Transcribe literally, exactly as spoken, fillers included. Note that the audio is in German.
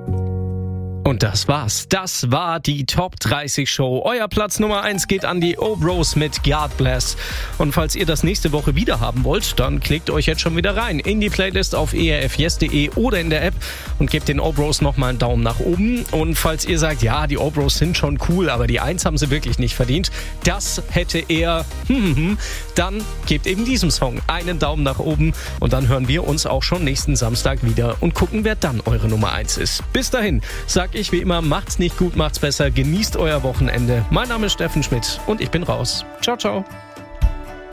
Und das war's. Das war die Top dreißig Show. Euer Platz Nummer eins geht an die O-Bros mit God Bless. Und falls ihr das nächste Woche wieder haben wollt, dann klickt euch jetzt schon wieder rein in die Playlist auf e r f yes punkt d e oder in der App und gebt den O-Bros nochmal einen Daumen nach oben. Und falls ihr sagt, ja, die O-Bros sind schon cool, aber die Eins haben sie wirklich nicht verdient, das hätte er, dann gebt eben diesem Song einen Daumen nach oben und dann hören wir uns auch schon nächsten Samstag wieder und gucken, wer dann eure Nummer eins ist. Bis dahin sag ich wie immer, macht's nicht gut, macht's besser, genießt euer Wochenende. Mein Name ist Steffen Schmidt und ich bin raus. Ciao, ciao.